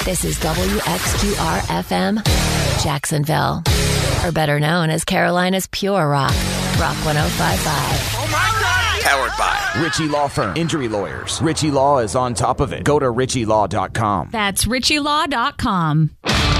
This is WXQR-FM, Jacksonville. Or better known as Carolina's Pure Rock. Rock 105.5. Oh my God! Powered by Ritchie Law Firm. Injury lawyers. Ritchie Law is on top of it. Go to ritchielaw.com. That's ritchielaw.com.